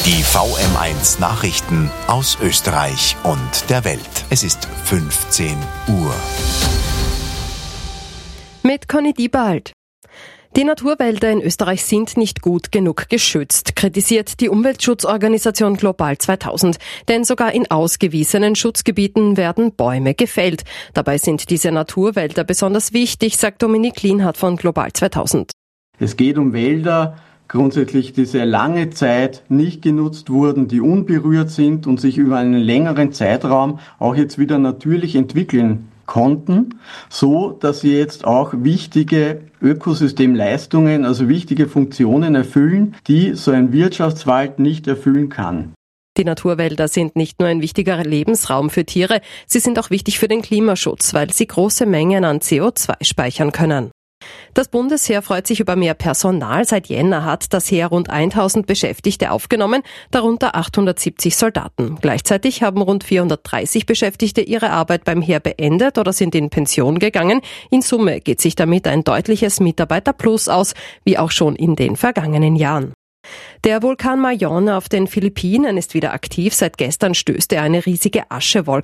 Die VM1 Nachrichten aus Österreich und der Welt. Es ist 15 Uhr. Mit Conny Diebald. Die Naturwälder in Österreich sind nicht gut genug geschützt, kritisiert die Umweltschutzorganisation Global 2000. Denn sogar in ausgewiesenen Schutzgebieten werden Bäume gefällt. Dabei sind diese Naturwälder besonders wichtig, sagt Dominik Lienhardt von Global 2000. Es geht um Wälder, grundsätzlich, die sehr lange Zeit nicht genutzt wurden, die unberührt sind und sich über einen längeren Zeitraum auch jetzt wieder natürlich entwickeln konnten, so dass sie jetzt auch wichtige Ökosystemleistungen, also wichtige Funktionen erfüllen, die so ein Wirtschaftswald nicht erfüllen kann. Die Naturwälder sind nicht nur ein wichtiger Lebensraum für Tiere, sie sind auch wichtig für den Klimaschutz, weil sie große Mengen an CO2 speichern können. Das Bundesheer freut sich über mehr Personal. Seit Jänner hat das Heer rund 1000 Beschäftigte aufgenommen, darunter 870 Soldaten. Gleichzeitig haben rund 430 Beschäftigte ihre Arbeit beim Heer beendet oder sind in Pension gegangen. In Summe geht sich damit ein deutliches Mitarbeiterplus aus, wie auch schon in den vergangenen Jahren. Der Vulkan Mayón auf den Philippinen ist wieder aktiv. Seit gestern stößt er eine riesige Aschewolke